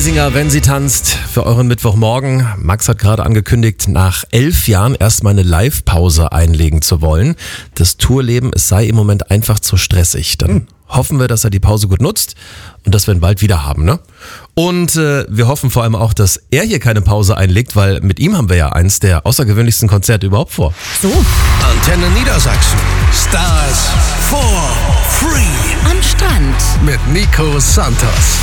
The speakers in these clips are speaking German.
Giesinger, wenn sie tanzt, für euren Mittwochmorgen. Max hat gerade angekündigt, nach 11 Jahren erstmal eine Live-Pause einlegen zu wollen. Das Tourleben, es sei im Moment einfach zu stressig. Dann hoffen wir, dass er die Pause gut nutzt und dass wir ihn bald wieder haben, ne? Und wir hoffen vor allem auch, dass er hier keine Pause einlegt, weil mit ihm haben wir ja eins der außergewöhnlichsten Konzerte überhaupt vor. So. Antenne Niedersachsen. Stars for free. Am Strand. Mit Nico Santos.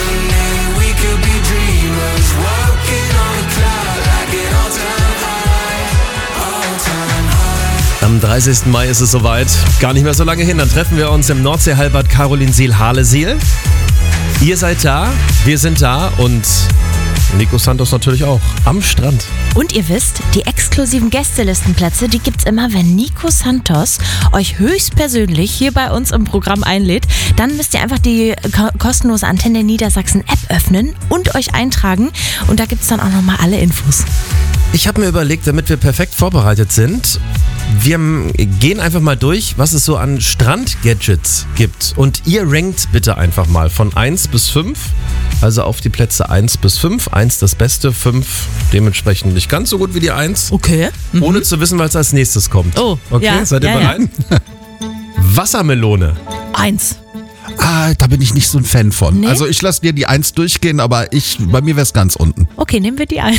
Am 30. Mai ist es soweit. Gar nicht mehr so lange hin. Dann treffen wir uns im Nordseehalbad Carolinsiel-Halesiel. Ihr seid da, wir sind da und Nico Santos natürlich auch am Strand. Und ihr wisst, die exklusiven Gästelistenplätze, die gibt's immer, wenn Nico Santos euch höchstpersönlich hier bei uns im Programm einlädt. Dann müsst ihr einfach die kostenlose Antenne Niedersachsen App öffnen und euch eintragen. Und da gibt's dann auch nochmal alle Infos. Ich habe mir überlegt, damit wir perfekt vorbereitet sind, wir gehen einfach mal durch, was es so an Strand-Gadgets gibt. Und ihr rankt bitte einfach mal von 1 bis 5. Also auf die Plätze 1 bis 5. 1 das Beste, 5 dementsprechend nicht ganz so gut wie die 1. Okay. Ohne zu wissen, was als nächstes kommt. Oh, okay, ja, seid ihr ja, bereit? Ja. Wassermelone. 1. Da bin ich nicht so ein Fan von. Nee? Also ich lasse dir die 1 durchgehen, aber bei mir wäre es ganz unten. Okay, nehmen wir die 1.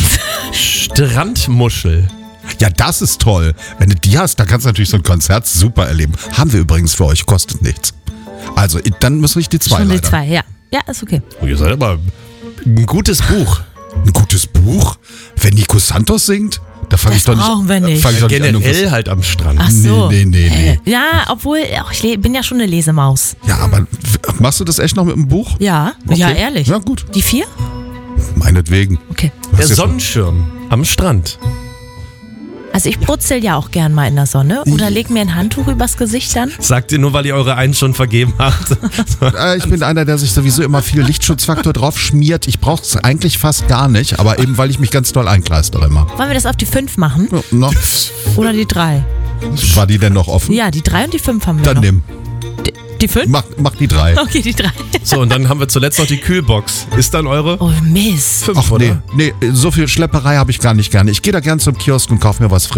Strandmuschel. Ja, das ist toll. Wenn du die hast, dann kannst du natürlich so ein Konzert super erleben. Haben wir übrigens für euch, kostet nichts. Also dann müssen wir die 2 Schon die leider. 2, ja. Ja, ist okay. Oh, ihr seid aber ein gutes Buch. Ein gutes Buch? Wenn Nico Santos singt? Da fange ich doch nicht brauchen wir nicht. fang ich doch nicht an, Generell halt am Strand. Ach so. Nee. Ja, obwohl, ich bin ja schon eine Lesemaus. Ja, aber machst du das echt noch mit dem Buch? Ja, Okay. ja, ehrlich. Ja, gut. Die 4? Meinetwegen. Okay. Der Sonnenschirm am Strand. Also ich brutzel ja auch gern mal in der Sonne oder leg mir ein Handtuch übers Gesicht dann. Sagt ihr nur, weil ihr eure 1 schon vergeben habt? Ich bin einer, der sich sowieso immer viel Lichtschutzfaktor drauf schmiert. Ich brauche es eigentlich fast gar nicht, aber eben, weil ich mich ganz doll einkleistere immer. Wollen wir das auf die 5 machen? Ja, noch, Oder die 3? war die denn noch offen? Ja, die 3 und die 5 haben wir Dann noch. nimm. Die 5? Mach die 3. Okay, die 3. So, und dann haben wir zuletzt noch die Kühlbox. Ist dann eure Oh Mist. 5, Ach oder? nee, so viel Schlepperei habe ich gar nicht gerne. Ich gehe da gern zum Kiosk und kaufe mir was Frisches.